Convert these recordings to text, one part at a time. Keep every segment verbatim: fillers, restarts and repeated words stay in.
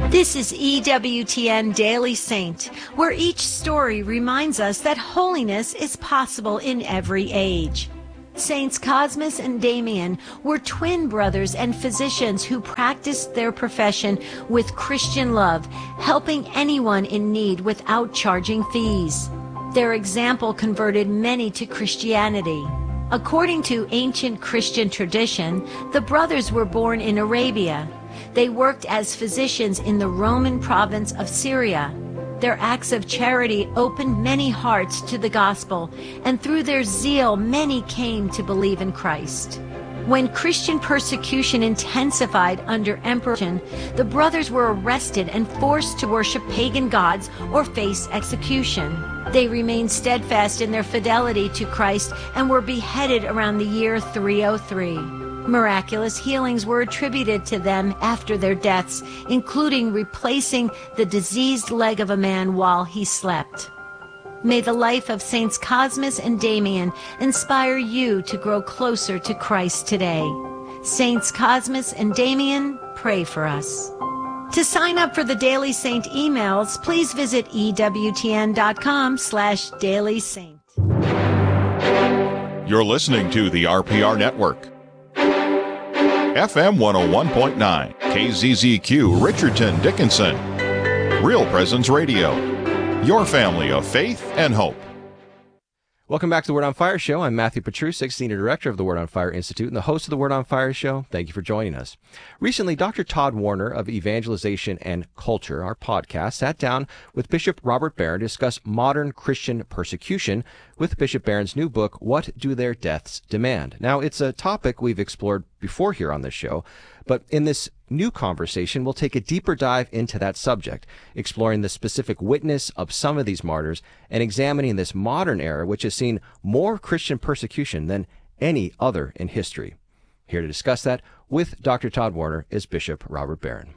This is E W T N Daily Saint, where each story reminds us that holiness is possible in every age. Saints Cosmas and Damian were twin brothers and physicians who practiced their profession with Christian love, helping anyone in need without charging fees. Their example converted many to Christianity. According to ancient Christian tradition, the brothers were born in Arabia. They worked as physicians in the Roman province of Syria. Their acts of charity opened many hearts to the gospel, and through their zeal, many came to believe in Christ. When Christian persecution intensified under Emperor Trajan, the brothers were arrested and forced to worship pagan gods or face execution. They remained steadfast in their fidelity to Christ and were beheaded around the year three oh three. Miraculous healings were attributed to them after their deaths, including replacing the diseased leg of a man while he slept. May the life of Saints Cosmas and Damian inspire you to grow closer to Christ today. Saints Cosmas and Damian, pray for us. To sign up for the Daily Saint emails, please visit ewtn.com slash Daily Saint. You're listening to the R P R Network. F M one oh one point nine, K Z Z Q, Richardson, Dickinson. Real Presence Radio, your family of faith and hope. Welcome back to the Word on Fire Show. I'm Matthew Petrusik, Senior Director of the Word on Fire Institute and the host of the Word on Fire Show. Thank you for joining us. Recently, Doctor Todd Warner of Evangelization and Culture, our podcast, sat down with Bishop Robert Barron to discuss modern Christian persecution with Bishop Barron's new book, What Do Their Deaths Demand? Now, it's a topic we've explored before here on this show, but in this new conversation, we'll take a deeper dive into that subject, exploring the specific witness of some of these martyrs and examining this modern era, which has seen more Christian persecution than any other in history. Here to discuss that with Doctor Todd Warner is Bishop Robert Barron.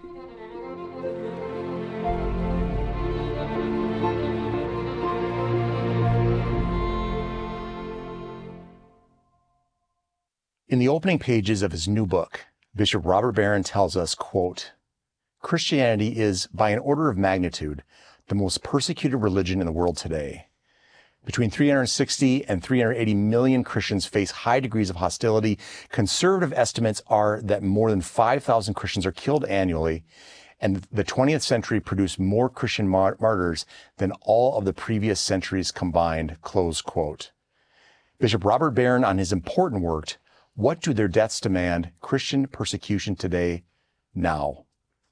In the opening pages of his new book, Bishop Robert Barron tells us, quote, Christianity is, by an order of magnitude, the most persecuted religion in the world today. Between three hundred sixty and three hundred eighty million Christians face high degrees of hostility. Conservative estimates are that more than five thousand Christians are killed annually, and the twentieth century produced more Christian mar- martyrs than all of the previous centuries combined, close quote. Bishop Robert Barron, on his important work, What Do Their Deaths Demand? Christian Persecution Today, Now.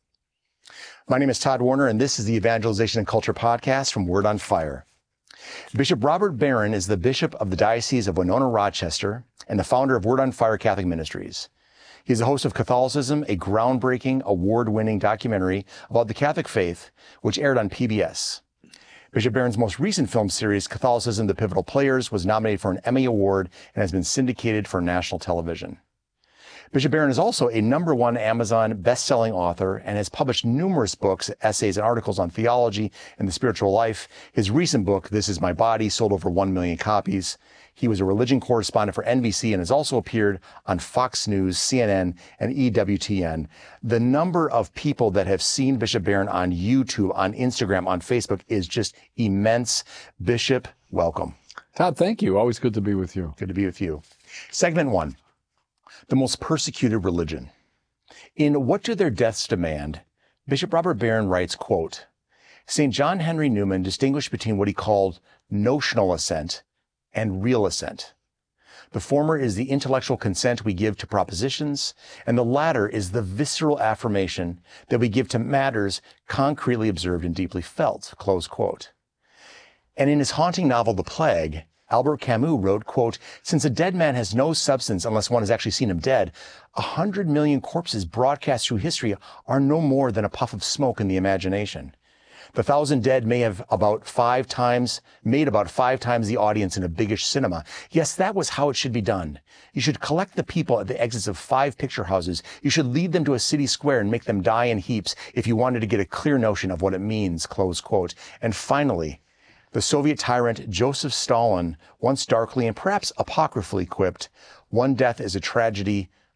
My name is Todd Warner, and this is the Evangelization and Culture podcast from Word on Fire. Bishop Robert Barron is the bishop of the Diocese of Winona-Rochester and the founder of Word on Fire Catholic Ministries. He is the host of Catholicism, a groundbreaking, award-winning documentary about the Catholic faith, which aired on P B S. Bishop Barron's most recent film series, Catholicism, The Pivotal Players, was nominated for an Emmy Award and has been syndicated for national television. Bishop Barron is also a number one Amazon best-selling author and has published numerous books, essays, and articles on theology and the spiritual life. His recent book, This Is My Body, sold over one million copies. He was a religion correspondent for N B C and has also appeared on Fox News, C N N, and E W T N. The number of people that have seen Bishop Barron on YouTube, on Instagram, on Facebook is just immense. Bishop, welcome. Todd, thank you. Always good to be with you. Good to be with you. Segment one, the most persecuted religion. In What Do Their Deaths Demand? Bishop Robert Barron writes, quote, Saint John Henry Newman distinguished between what he called notional assent and real assent. The former is the intellectual consent we give to propositions, and the latter is the visceral affirmation that we give to matters concretely observed and deeply felt, close quote. And in his haunting novel, The Plague, Albert Camus wrote, quote, since a dead man has no substance unless one has actually seen him dead, a hundred million corpses broadcast through history are no more than a puff of smoke in the imagination. The thousand dead may have about five times, made about five times the audience in a biggish cinema. Yes, that was how it should be done. You should collect the people at the exits of five picture houses. You should lead them to a city square and make them die in heaps if you wanted to get a clear notion of what it means, close quote. And finally, the Soviet tyrant Joseph Stalin once darkly and perhaps apocryphally quipped, one death is a tragedy,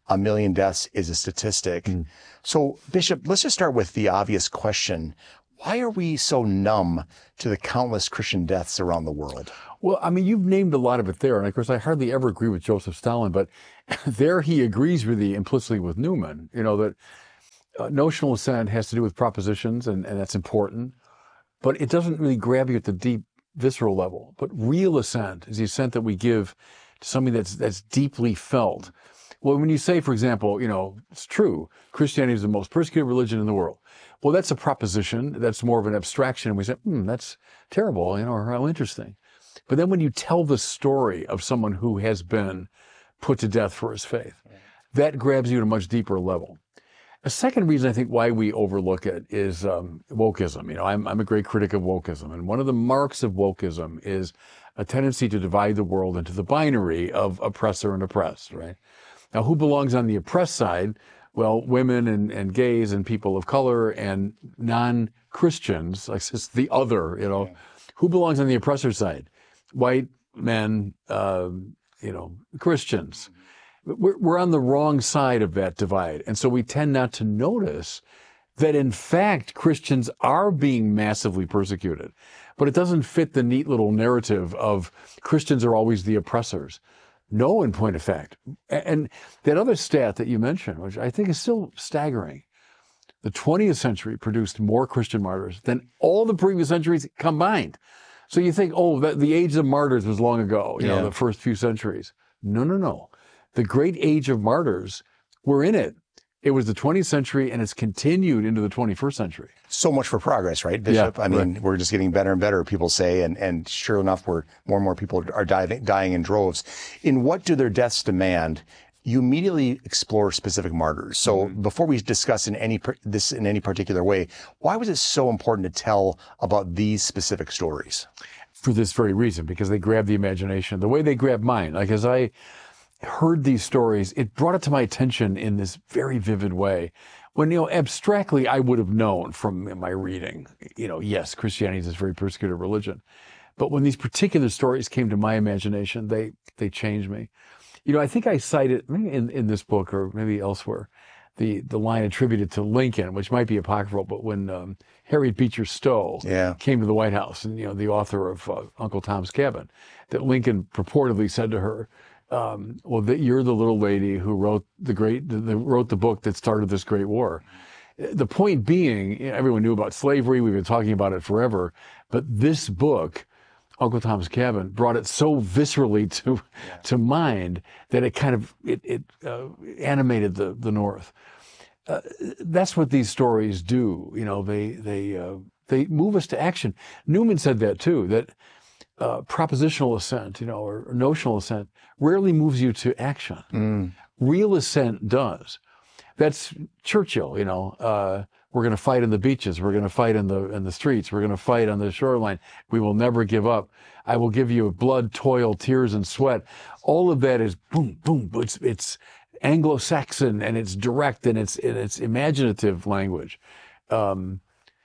a million deaths is a statistic. Mm. So, Bishop, let's just start with the obvious question. Why are we so numb to the countless Christian deaths around the world? Well, I mean, you've named a lot of it there. And of course, I hardly ever agree with Joseph Stalin, but there he agrees really implicitly with Newman, you know, that uh, notional assent has to do with propositions, and, and that's important, but it doesn't really grab you at the deep visceral level. But real assent is the assent that we give to something that's that's deeply felt. Well, when you say, for example, you know, it's true, Christianity is the most persecuted religion in the world. Well, that's a proposition. That's more of an abstraction. And we say, hmm, that's terrible, you know, or how interesting. But then when you tell the story of someone who has been put to death for his faith, that grabs you at a much deeper level. A second reason I think why we overlook it is um, wokeism. You know, I'm, I'm a great critic of wokeism. And one of the marks of wokeism is a tendency to divide the world into the binary of oppressor and oppressed, right? Now, who belongs on the oppressed side? Well, women and, and gays and people of color and non-Christians, like it's the other, you know. Yeah. Who belongs on the oppressor side? White men, uh, you know, Christians. We're, we're on the wrong side of that divide. And so we tend not to notice that, in fact, Christians are being massively persecuted. But it doesn't fit the neat little narrative of Christians are always the oppressors. No, in point of fact. And that other stat that you mentioned, which I think is still staggering, the twentieth century produced more Christian martyrs than all the previous centuries combined. So you think, oh, the, the age of martyrs was long ago, you yeah. know, the first few centuries. No, no, no. The great age of martyrs, we're in it. It was the twentieth century, and it's continued into the twenty-first century. So much for progress, right, Bishop? Yeah, I mean, right. We're just getting better and better, people say, and, and sure enough, we're, more and more people are dying, dying in droves. In What Do Their Deaths Demand? You immediately explore specific martyrs. So mm-hmm. before we discuss in any this in any particular way, why was it so important to tell about these specific stories? For this very reason, because they grab the imagination, the way they grab mine. Like, as I heard these stories, it brought it to my attention in this very vivid way. When, you know, abstractly, I would have known from my reading, you know, yes, Christianity is this very persecuted religion. But when these particular stories came to my imagination, they, they changed me. You know, I think I cited, maybe in, in this book or maybe elsewhere, the, the line attributed to Lincoln, which might be apocryphal, but when um, Harriet Beecher Stowe yeah. came to the White House, and, you know, the author of uh, Uncle Tom's Cabin, that Lincoln purportedly said to her, Um, well, that you're the little lady who wrote the great, the, the, wrote the book that started this great war. The point being, you know, everyone knew about slavery. We've been talking about it forever. But this book, Uncle Tom's Cabin, brought it so viscerally to, yeah. to mind that it kind of, it, it uh, animated the, the North. Uh, that's what these stories do. You know, they, they, uh, they move us to action. Newman said that too, that Uh, propositional assent, you know, or, or notional assent rarely moves you to action. Mm. Real assent does. That's Churchill, you know, uh, we're going to fight in the beaches. We're going to fight in the, in the streets. We're going to fight on the shoreline. We will never give up. I will give you blood, toil, tears, and sweat. All of that is boom, boom. It's, it's Anglo-Saxon, and it's direct, and it's, and it's imaginative language. Um,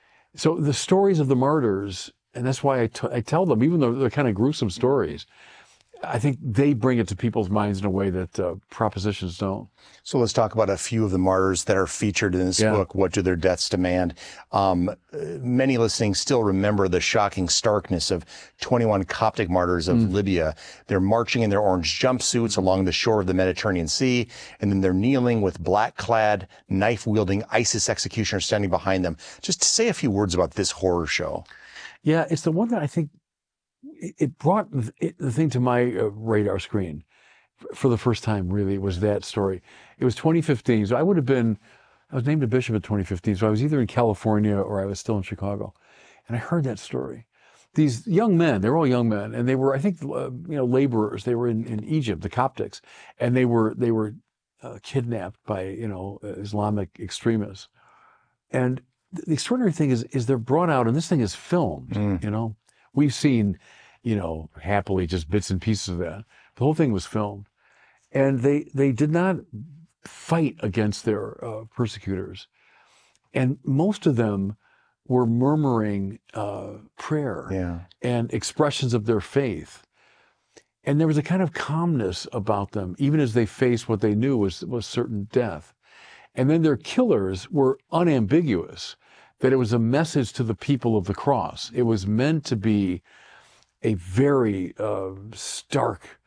so the stories of the martyrs, and that's why I, t- I tell them, even though they're kind of gruesome stories, I think they bring it to people's minds in a way that uh, propositions don't. So let's talk about a few of the martyrs that are featured in this yeah. book, What Do Their Deaths Demand? Um, many listening still remember the shocking starkness of twenty-one Coptic martyrs of mm. Libya. They're marching in their orange jumpsuits along the shore of the Mediterranean Sea, and then they're kneeling with black-clad, knife-wielding ISIS executioners standing behind them. Just to say a few words about this horror show. Yeah, it's the one that I think it brought the thing to my radar screen for the first time, really, was that story. It was twenty fifteen, so I would have been, I was named a bishop in twenty fifteen, so I was either in California or I was still in Chicago. And I heard that story. These young men, they were all young men, and they were, I think, uh, you know, laborers. They were in, in Egypt, the Coptics, and they were, they were uh, kidnapped by, you know, Islamic extremists. And the extraordinary thing is, is they're brought out, and this thing is filmed, mm. you know. We've seen, you know, happily just bits and pieces of that. The whole thing was filmed. And they, they did not fight against their uh, persecutors. And most of them were murmuring uh, prayer yeah. and expressions of their faith. And there was a kind of calmness about them, even as they faced what they knew was, was certain death. And then their killers were unambiguous, that it was a message to the people of the cross. It was meant to be a very uh, stark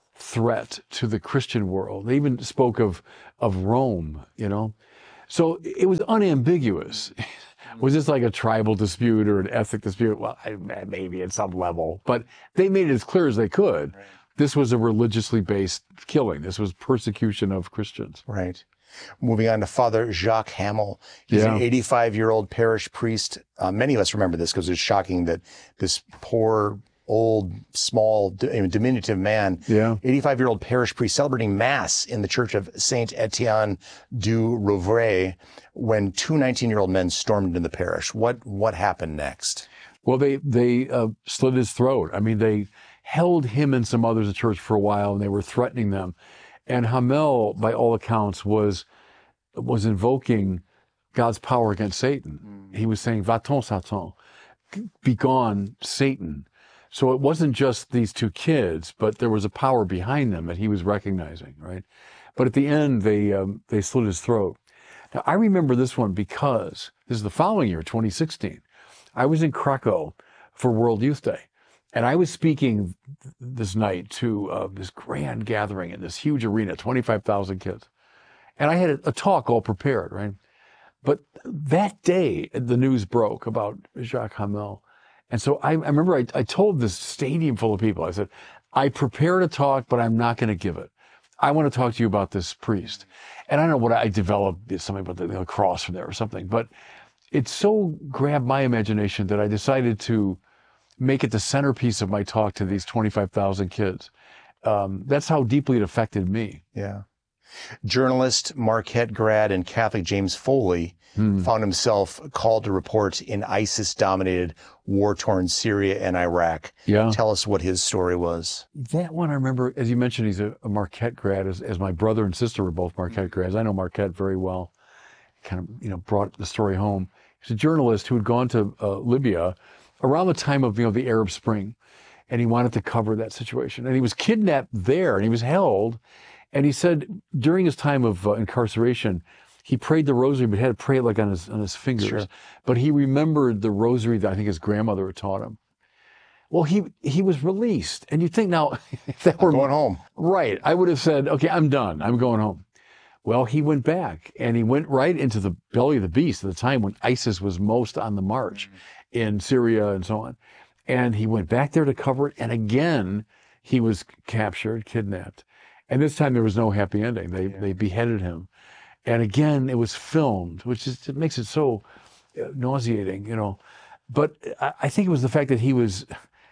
threat to the Christian world. They even spoke of, of Rome, you know. So it was unambiguous. Was this like a tribal dispute or an ethnic dispute? Well, I, maybe at some level, but they made it as clear as they could. Right. This was a religiously based killing. This was persecution of Christians. Right. Moving on to Father Jacques Hamel. He's yeah. an eighty-five-year-old parish priest. Uh, many of us remember this because it's shocking that this poor, old, small, diminutive man, yeah. eighty-five-year-old parish priest, celebrating Mass in the Church of Saint Etienne du Rouvray when two nineteen-year-old men stormed into the parish. What what happened next? Well, they they uh, slit his throat. I mean, they held him and some others at church for a while, and they were threatening them. And Hamel, by all accounts, was was invoking God's power against Satan. Mm. He was saying, "Va-t'en, Satan, be gone, Satan." So it wasn't just these two kids, but there was a power behind them that he was recognizing, right? But at the end, they um, they slit his throat. Now, I remember this one because this is the following year, twenty sixteen. I was in Krakow for World Youth Day, and I was speaking this night to uh, this grand gathering in this huge arena, twenty-five thousand kids. And I had a, a talk all prepared, right? But that day, the news broke about Jacques Hamel. And so I, I remember I, I told this stadium full of people, I said, I prepared a talk, but I'm not going to give it. I want to talk to you about this priest. And I don't know what I developed, something about the, the cross from there or something, but it so grabbed my imagination that I decided to make it the centerpiece of my talk to these twenty-five thousand kids. Um, that's how deeply it affected me. Yeah. Journalist, Marquette grad, and Catholic James Foley hmm. found himself called to report in ISIS-dominated, war-torn Syria and Iraq. Yeah. Tell us what his story was. That one I remember, as you mentioned, he's a, a Marquette grad, as, as my brother and sister were both Marquette grads. I know Marquette very well. Kind of, you know, brought the story home. He's a journalist who had gone to uh, Libya around the time of, you know, the Arab Spring, and he wanted to cover that situation. And he was kidnapped there, and he was held. And he said during his time of uh, incarceration, he prayed the rosary, but he had to pray it like on his on his fingers. Sure. But he remembered the rosary that I think his grandmother had taught him. Well, he he was released, and you think now, if that were I'm going home, right? I would have said, okay, I'm done. I'm going home. Well, he went back, and he went right into the belly of the beast at the time when ISIS was most on the march mm-hmm. in Syria and so on. And he went back there to cover it, and again, he was captured, kidnapped. And this time there was no happy ending. They yeah. they beheaded him. And again, it was filmed, which is, it makes it so nauseating, you know. But I, I think it was the fact that he was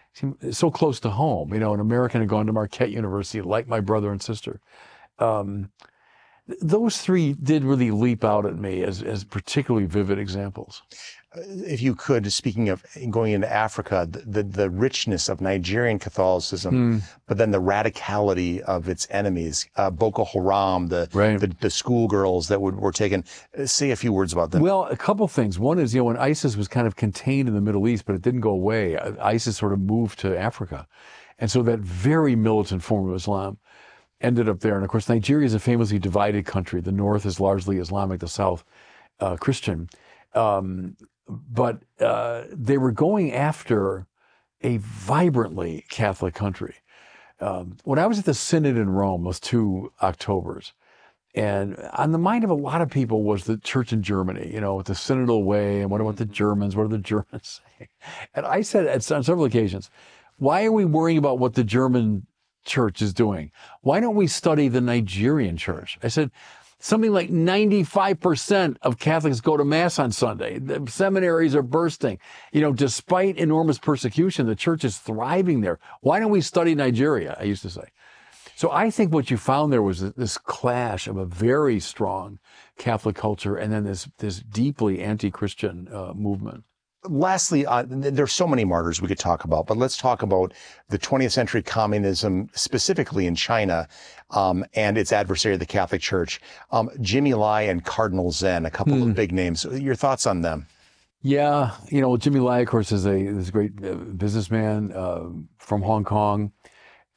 so close to home, you know, an American had gone to Marquette University, like my brother and sister. Um, those three did really leap out at me as, as particularly vivid examples. If you could, speaking of going into Africa, the, the, the richness of Nigerian Catholicism, mm. but then the radicality of its enemies, uh, Boko Haram, the, right. the, the schoolgirls that would, were taken. Say a few words about them. Well, a couple things. One is, you know, when ISIS was kind of contained in the Middle East, but it didn't go away, ISIS sort of moved to Africa. And so that very militant form of Islam ended up there. And of course, Nigeria is a famously divided country. The north is largely Islamic, the south uh, Christian. Um, but uh, they were going after a vibrantly Catholic country. Um, when I was at the Synod in Rome, those two Octobers, and on the mind of a lot of people was the church in Germany, you know, with the synodal way, and what about the Germans? What are the Germans saying? And I said at, on several occasions, why are we worrying about what the German church is doing? Why don't we study the Nigerian church? I said, something like ninety-five percent of Catholics go to Mass on Sunday. The seminaries are bursting. You know, despite enormous persecution, the church is thriving there. Why don't we study Nigeria? I used to say. So I think what you found there was this clash of a very strong Catholic culture and then this, this deeply anti-Christian uh, movement. Lastly, uh, there's so many martyrs we could talk about, but let's talk about the twentieth century communism, specifically in China, um, and its adversary, the Catholic Church. Um, Jimmy Lai and Cardinal Zen, a couple hmm. of big names. Your thoughts on them? Yeah, you know, Jimmy Lai, of course, is a, is a great businessman uh, from Hong Kong.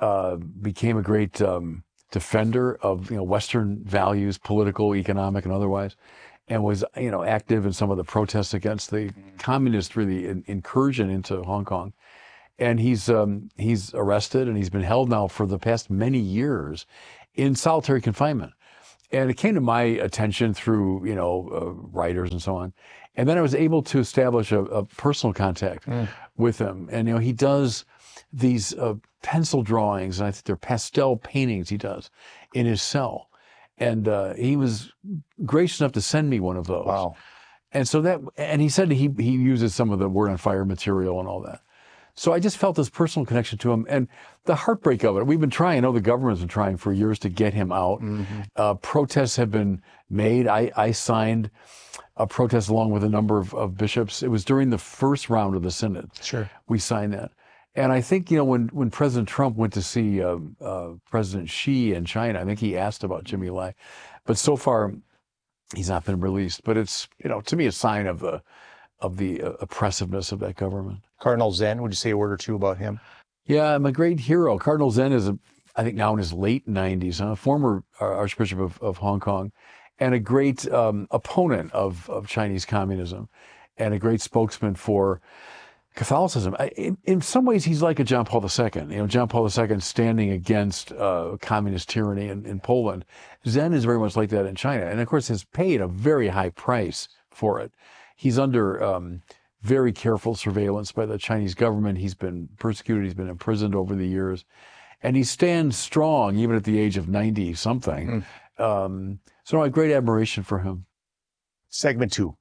uh, became a great um, defender of, you know, Western values, political, economic, and otherwise, and was, you know, active in some of the protests against the communist really in, incursion into Hong Kong. And he's um, he's arrested, and he's been held now for the past many years in solitary confinement. And it came to my attention through, you know, uh, writers and so on. And then I was able to establish a, a personal contact mm. with him. And, you know, he does these uh, pencil drawings, and I think they're pastel paintings he does in his cell. And uh, he was gracious enough to send me one of those. Wow. And so that, and he said he, he uses some of the Word on Fire material and all that. So I just felt this personal connection to him, and the heartbreak of it. We've been trying, I know the government's been trying for years to get him out. Mm-hmm. Uh, protests have been made. I, I signed a protest along with a number of, of bishops. It was during the first round of the synod. Sure. We signed that. And I think, you know, when, when President Trump went to see uh, uh, President Xi in China, I think he asked about Jimmy Lai. But so far, he's not been released. But it's, you know, to me, a sign of the, of the uh, oppressiveness of that government. Cardinal Zen, would you say a word or two about him? Yeah, I'm a great hero. Cardinal Zen is, a, I think now in his late nineties, huh? Former Archbishop of, of Hong Kong, and a great um, opponent of, of Chinese communism, and a great spokesman for Catholicism. I, in, in some ways, he's like a John Paul the Second. You know, John Paul the Second standing against uh, communist tyranny in, in Poland. Zen is very much like that in China, and of course has paid a very high price for it. He's under um, very careful surveillance by the Chinese government. He's been persecuted. He's been imprisoned over the years. And he stands strong even at the age of ninety something. Mm. Um, so I have great admiration for him. Segment two.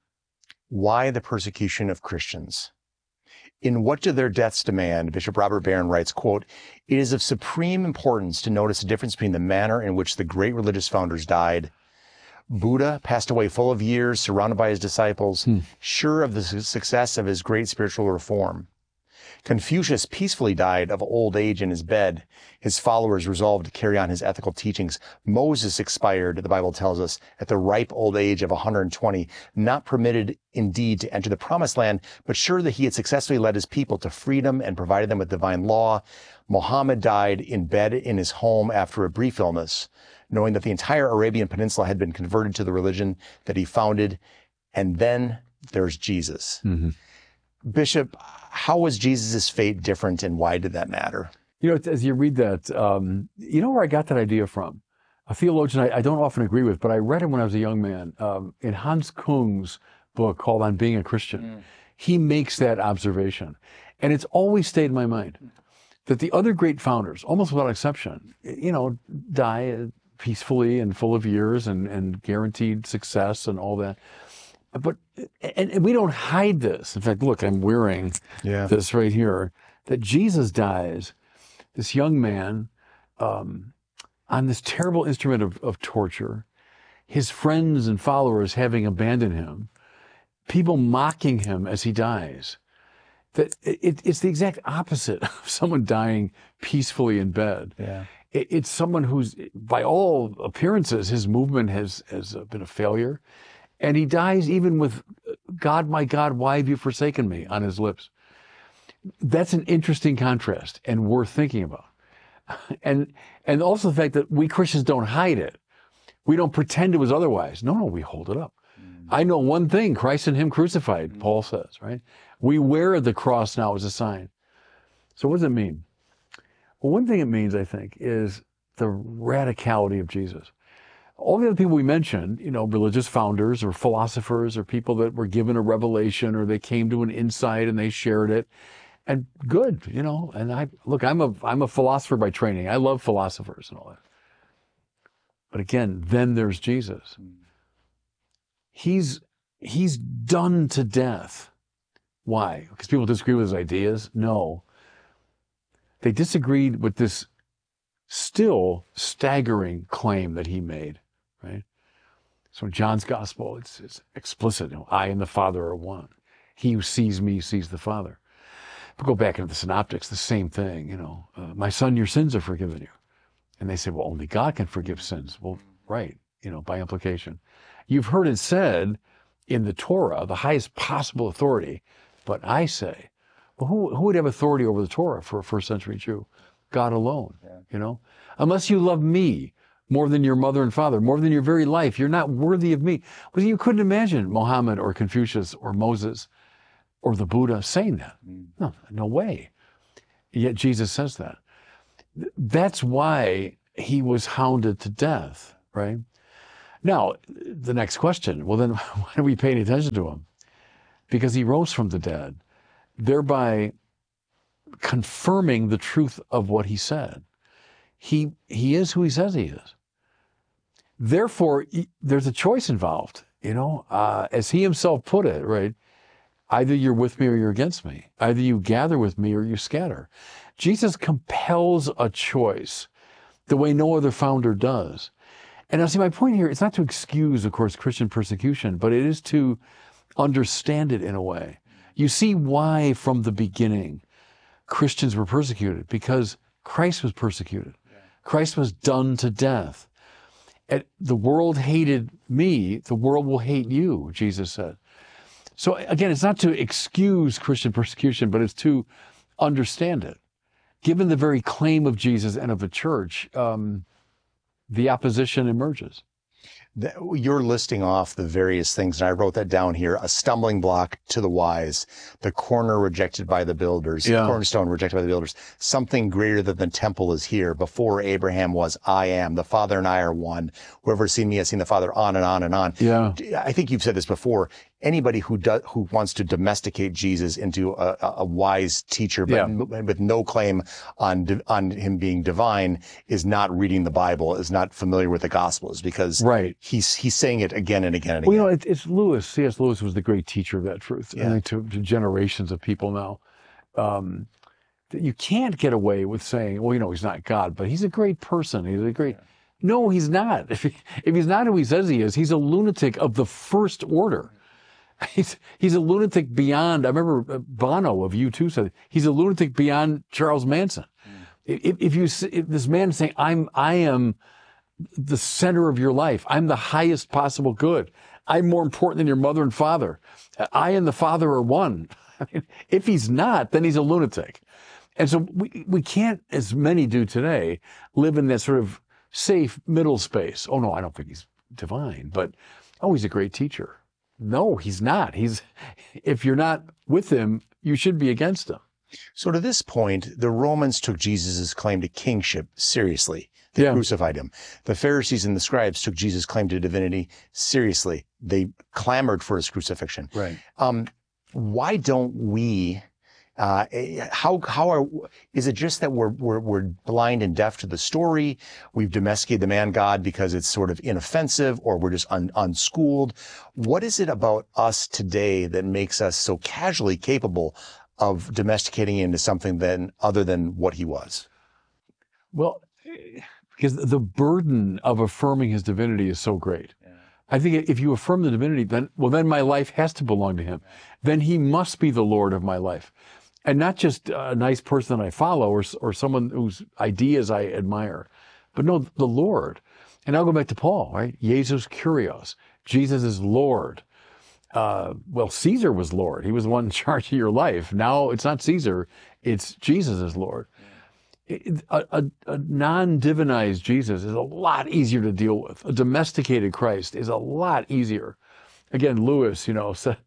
Why the persecution of Christians? In What Do Their Deaths Demand? Bishop Robert Barron writes, quote, "It is of supreme importance to notice the difference between the manner in which the great religious founders died. Buddha passed away full of years, surrounded by his disciples, hmm. sure of the su- success of his great spiritual reform. Confucius peacefully died of old age in his bed. His followers resolved to carry on his ethical teachings. Moses expired, the Bible tells us, at the ripe old age of one hundred twenty, not permitted indeed to enter the promised land, but sure that he had successfully led his people to freedom and provided them with divine law. Muhammad died in bed in his home after a brief illness, knowing that the entire Arabian Peninsula had been converted to the religion that he founded. And then there's Jesus." Mm-hmm. Bishop, how was Jesus' fate different, and why did that matter? You know, as you read that, um, you know where I got that idea from? A theologian I, I don't often agree with, but I read him when I was a young man. Um, in Hans Kung's book called On Being a Christian, mm. he makes that observation. And it's always stayed in my mind that the other great founders, almost without exception, you know, die peacefully and full of years and, and guaranteed success and all that. But, and, and we don't hide this. In fact, look, I'm wearing yeah. this right here, that Jesus dies, this young man, um, on this terrible instrument of, of torture, his friends and followers having abandoned him, people mocking him as he dies. That it, it's the exact opposite of someone dying peacefully in bed. Yeah. It, it's someone who's, by all appearances, his movement has, has been a failure. And he dies even with, "God, my God, why have you forsaken me?" on his lips. That's an interesting contrast and worth thinking about. And and also the fact that we Christians don't hide it. We don't pretend it was otherwise. No, no, we hold it up. Mm. I know one thing, Christ and him crucified, mm. Paul says, right? We wear the cross now as a sign. So what does it mean? Well, one thing it means, I think, is the radicality of Jesus. All the other people we mentioned, you know, religious founders or philosophers or people that were given a revelation or they came to an insight and they shared it. And good, you know, and I, look, I'm a, I'm a philosopher by training. I love philosophers and all that. But again, then there's Jesus. He's, he's done to death. Why? Because people disagree with his ideas? No. They disagreed with this still staggering claim that he made. Right? So in John's gospel, it's, it's explicit. You know, I and the Father are one. He who sees me sees the Father. But go back into the synoptics, the same thing. You know, uh, my son, your sins are forgiven you. And they say, well, only God can forgive sins. Well, right. You know, by implication. You've heard it said in the Torah, the highest possible authority. But I say, well, who, who would have authority over the Torah for a first century Jew? God alone, yeah. you know? Unless you love me more than your mother and father, more than your very life, you're not worthy of me. But you couldn't imagine Mohammed or Confucius or Moses or the Buddha saying that. Mm. No, no way. Yet Jesus says that. That's why he was hounded to death, right? Now, the next question, well then, why are we paying attention to him? Because he rose from the dead, thereby confirming the truth of what he said. He, he is who he says he is. Therefore, there's a choice involved, you know, uh, as he himself put it, right? Either you're with me or you're against me. Either you gather with me or you scatter. Jesus compels a choice the way no other founder does. And now see, my point here, it's not to excuse, of course, Christian persecution, but it is to understand it in a way. You see why from the beginning Christians were persecuted, because Christ was persecuted. Christ was done to death. And the world hated me, the world will hate you, Jesus said. So again, it's not to excuse Christian persecution, but it's to understand it. Given the very claim of Jesus and of the church, um, the opposition emerges. You're listing off the various things, and I wrote that down here. A stumbling block to the wise, the corner rejected by the builders, yeah. cornerstone rejected by the builders. Something greater than the temple is here. Before Abraham was, I am. The Father and I are one. Whoever has seen me has seen the Father, on and on and on. Yeah. I think you've said this before. Anybody who does, who wants to domesticate Jesus into a, a wise teacher, but yeah. with no claim on on him being divine, is not reading the Bible, is not familiar with the Gospels, because right. he's he's saying it again and again and well, again. You know, it, it's Lewis. C S. Lewis was the great teacher of that truth. Yeah. I think to, to generations of people now, um, that you can't get away with saying, well, you know, he's not God, but he's a great person. He's a great. Yeah. No, he's not. If he, if he's not who he says he is, he's a lunatic of the first order. He's, he's a lunatic beyond, I remember Bono of U two said, he's a lunatic beyond Charles Manson. Mm. If, if you, if this man is saying, I'm, I am the center of your life. I'm the highest possible good. I'm more important than your mother and father. I and the Father are one. I mean, if he's not, then he's a lunatic. And so we, we can't, as many do today, live in that sort of safe middle space. Oh no, I don't think he's divine, but, oh, he's a great teacher. No, he's not. He's, if you're not with him, you should be against him. So to this point, the Romans took Jesus' claim to kingship seriously. They yeah. crucified him. The Pharisees and the scribes took Jesus' claim to divinity seriously. They clamored for his crucifixion. Right. Um, why don't we, uh, how, how are, is it just that we're, we're, we're blind and deaf to the story? We've domesticated the man God because it's sort of inoffensive, or we're just un, unschooled. What is it about us today that makes us so casually capable of domesticating him into something then other than what he was? Well, because the burden of affirming his divinity is so great. Yeah. I think if you affirm the divinity, then, well, then my life has to belong to him. Then he must be the Lord of my life. And not just a nice person that I follow, or, or someone whose ideas I admire, but no, the Lord. And I'll go back to Paul, right? Jesus Kyrios. Jesus is Lord. Uh, well, Caesar was Lord. He was the one in charge of your life. Now it's not Caesar, it's Jesus is Lord. It, a, a, a non-divinized Jesus is a lot easier to deal with. A domesticated Christ is a lot easier. Again, Lewis, you know, said,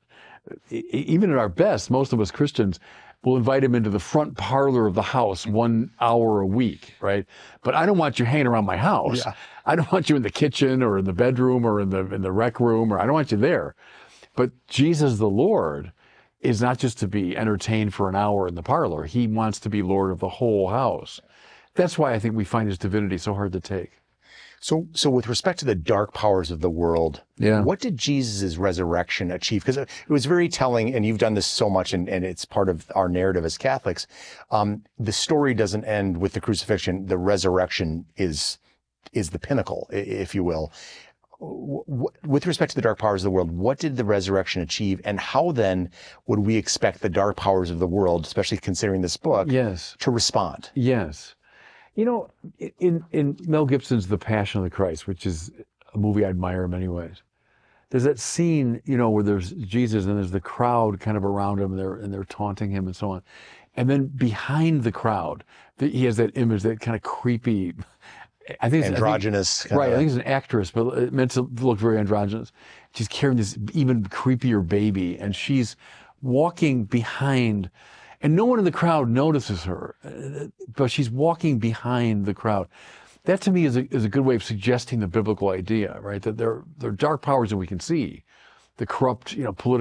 even at our best, most of us Christians will invite him into the front parlor of the house one hour a week, right? But I don't want you hanging around my house. Yeah. I don't want you in the kitchen or in the bedroom or in the in the rec room, or I don't want you there. But Jesus the Lord is not just to be entertained for an hour in the parlor. He wants to be Lord of the whole house. That's why I think we find his divinity so hard to take. So, so with respect to the dark powers of the world, yeah. what did Jesus' resurrection achieve? Because it was very telling, and you've done this so much, and, and it's part of our narrative as Catholics. Um, the story doesn't end with the crucifixion. The resurrection is, is the pinnacle, if you will. With respect to the dark powers of the world, what did the resurrection achieve, and how then would we expect the dark powers of the world, especially considering this book, yes. to respond? Yes. You know, in, in Mel Gibson's The Passion of the Christ, which is a movie I admire in many ways, there's that scene, you know, where there's Jesus and there's the crowd kind of around him, and they're, and they're taunting him and so on. And then behind the crowd, the, he has that image, that kind of creepy, I think it's androgynous. I think, right, I think it's an actress, but it meant to look very androgynous. She's carrying this even creepier baby, and she's walking behind, and no one in the crowd notices her, but she's walking behind the crowd. That to me is a, is a good way of suggesting the biblical idea, right? That there, there are dark powers that we can see, the corrupt, you know, political